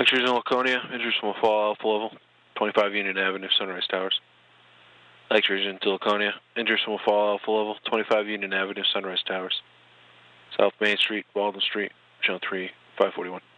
Entries in Laconia. Entries from a fall alpha level. 25 Union Avenue, Sunrise Towers. Entries into Laconia. Entries from a fall alpha level. 25 Union Avenue, Sunrise Towers. South Main Street, Walden Street, Channel 3, 541.